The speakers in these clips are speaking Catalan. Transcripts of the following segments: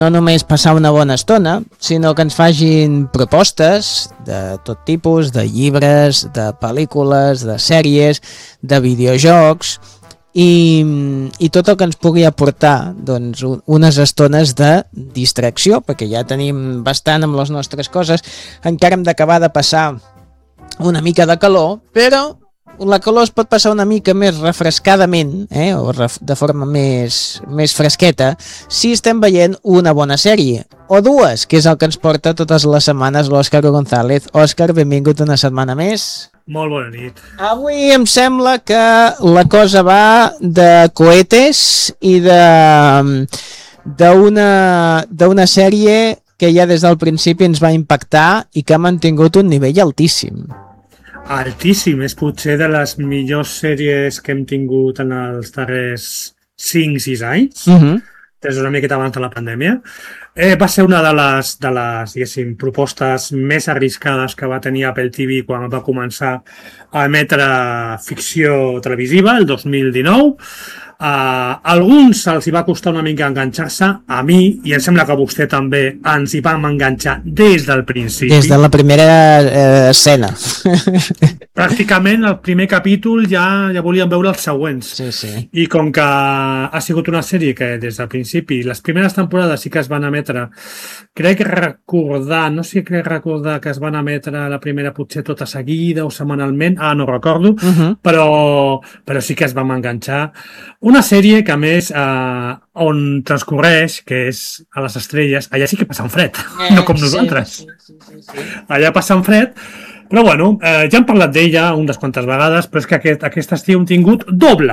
no només passar una bona estona, sinó que ens facin propostes de tot tipus, de llibres, de pel·lícules, de sèries, de videojocs i tot el que ens pugui aportar doncs, unes estones de distracció, perquè ja tenim bastant amb les nostres coses, encara hem d'acabar de passar una mica de calor, però la calor es pot passar una mica més refrescadament, o de forma més fresqueta, si estem veient una bona sèrie, o dues, que és el que ens porta totes les setmanes l'Òscar González. Òscar, benvingut una setmana més. Molt bona nit. Avui em sembla que la cosa va de cohetes i d'una sèrie que ja des del principi ens va impactar i que ha mantingut un nivell altíssim. Altíssim, és potser de les millors sèries que hem tingut en els darrers 5-6 anys, des d'una miqueta abans de la pandèmia. Va ser una de les diguéssim, propostes més arriscades que va tenir Apple TV quan va començar a emetre ficció televisiva, el 2019. A alguns els hi va costar una mica enganxar-se, a mi, i em sembla que a vostè també, ens hi vam enganxar des del principi. Des de la primera escena. Pràcticament el primer capítol ja volíem veure els següents. Sí. I com que ha sigut una sèrie que des del principi, les primeres temporades sí que es van emetre, crec recordar que es van emetre la primera potser tota seguida o setmanalment, no recordo, però sí que es vam enganxar. Una sèrie que, a més, on transcorreix, que és a les estrelles, allà sí que passa en fred, no com nosaltres. Sí. Allà passa en fred, però bueno, ja hem parlat d'ella unes quantes vegades, però és que aquest estiu hem tingut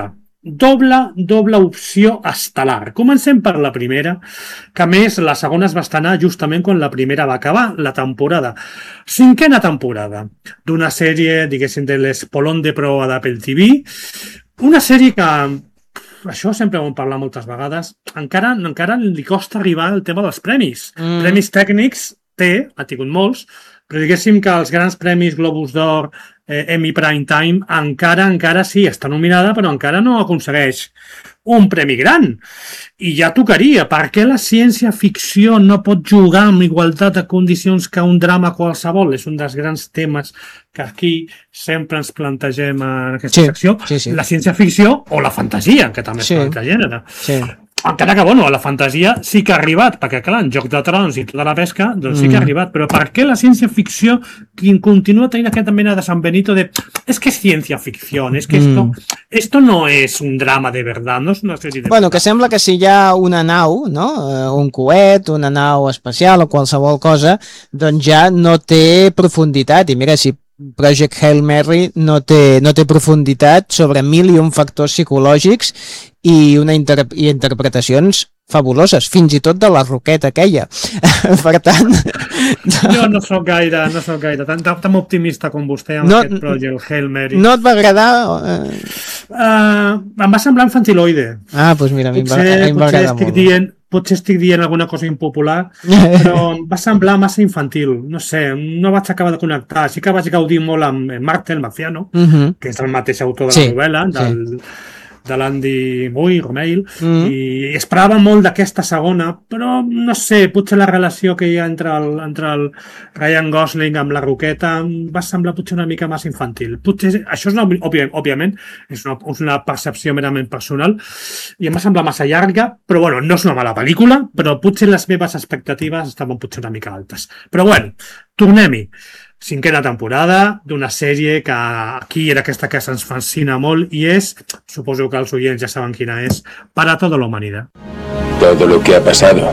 doble opció estel·lar. Comencem per la primera, que a més la segona es va estrenar justament quan la primera va acabar, la temporada. 5ª temporada d'una sèrie, diguéssim, de l'Espolón de proa d'Apple TV, una sèrie que, això sempre ho hem parlat moltes vegades, encara li costa arribar al tema dels premis. Premis tècnics ha tingut molts, però diguéssim que els grans premis Globus d'Or, Emmy Prime Time, encara sí, està nominada, però encara no aconsegueix un premi gran. I ja tocaria. Per què la ciència-ficció no pot jugar amb igualtat de condicions que un drama qualsevol? És un dels grans temes que aquí sempre ens plantegem en aquesta secció. Sí. La ciència-ficció o la fantasia, que també és un altre gènere. Sí. Encara que, bueno, la fantasia sí que ha arribat, perquè, clar, en Joc de Trons i tota la pesca, doncs sí que ha arribat, però per què la ciència-ficció continua tenint aquesta mena de San Benito de es que es ciencia-ficció, es que esto no es un drama de verdad, no és una sèrie de... Bueno, que sembla que si hi ha una nau, no? Un coet, una nau espacial o qualsevol cosa, doncs ja no té profunditat, i mira, si Project Hail Mary no té profunditat sobre 1001 factors psicològics i interpretacions fabuloses, fins i tot de la roqueta aquella. Per tant... Jo no soc gaire tan optimista com vostè amb aquest Project Hail Mary. No et va agradar? Em va semblar infantiloide. Doncs mira, a mi em va agradar molt. Potser estic dient alguna cosa impopular, però em va semblar massa infantil. No sé, no vaig acabar de connectar. Sí que vaig gaudir molt amb Martel Maciano, que és el mateix autor de la novel·la, de l'Andy Romeil, i esperava molt d'aquesta segona, però no sé, potser la relació que hi ha entre el Ryan Gosling amb la roqueta va semblar potser una mica massa infantil. Potser, això és òbviament, és una percepció merament personal, i em va semblar massa llarga, però bueno, no és una mala pel·lícula, però potser les meves expectatives estaven potser una mica altes. Però bueno, tornem-hi. 5ª temporada d'una sèrie que aquí era aquesta que se'ns fascina molt i és, suposo que els oients ja saben quina és, Para toda la humanidad. Todo lo que ha pasado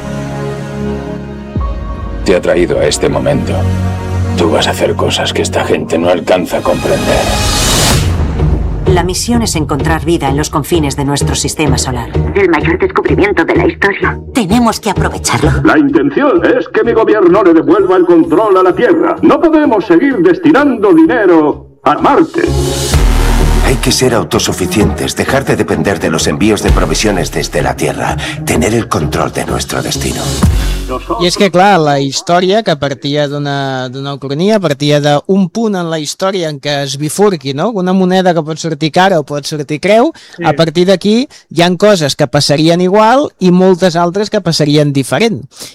te ha traído a este momento. Tú vas a hacer cosas que esta gente no alcanza a comprender. La misión es encontrar vida en los confines de nuestro sistema solar. El mayor descubrimiento de la historia. Tenemos que aprovecharlo. La intención es que mi gobierno le devuelva el control a la Tierra. No podemos seguir destinando dinero a Marte. Hay que ser autosuficientes, dejar de depender de los envíos de provisiones desde la Tierra, tener el control de nuestro destino. I és que, clar, la història, que partia d'una ucronia, partia d'un punt en la història en què es bifurqui, no? Una moneda que pot sortir cara o pot sortir creu, a partir d'aquí hi han coses que passarien igual i moltes altres que passarien diferent.